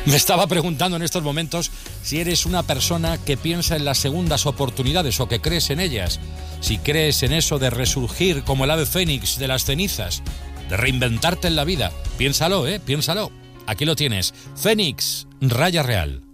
Me estaba preguntando en estos momentos si eres una persona que piensa en las segundas oportunidades o que crees en ellas. Si crees en eso de resurgir como el ave fénix de las cenizas, de reinventarte en la vida. Piénsalo, piénsalo. Aquí lo tienes. Fénix, raya real.